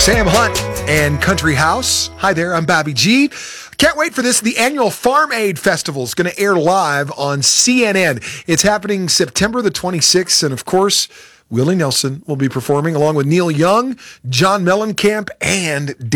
Sam Hunt and Country House. Hi there, I'm Bobby G. Can't wait for this. The annual Farm Aid Festival is going to air live on CNN. It's happening September the 26th, and of course, Willie Nelson will be performing along with Neil Young, John Mellencamp, and